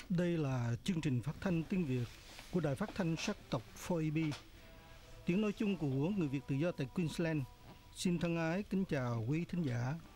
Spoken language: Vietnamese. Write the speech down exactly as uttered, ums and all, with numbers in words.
Đây là chương trình phát thanh tiếng Việt của Đài Phát thanh Sắc tộc bốn A B, tiếng nói chung của người Việt tự do tại Queensland. Xin thân ái kính chào quý thính giả.